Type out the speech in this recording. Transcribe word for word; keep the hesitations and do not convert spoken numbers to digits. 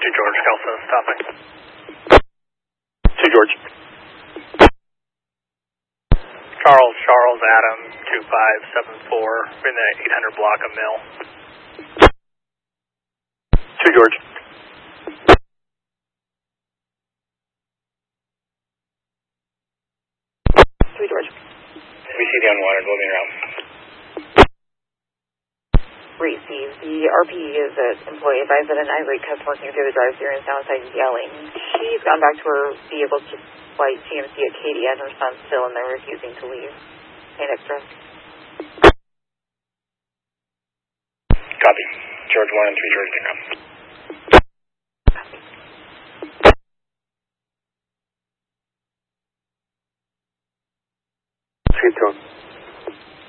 two George, Calcin stopping. two George. Charles, Charles, Adam, two five seven four, in the eight hundred block of Mill. two George. three George. We see the unwanted, moving around. Receive. The R P E is an employee advised that an irate customer working through the drive-thru and sound outside yelling. She's gone back to her vehicle to flight G M C at Katy and her son's still and they're refusing to leave. Pay extra. Copy. George one and three George, pick up.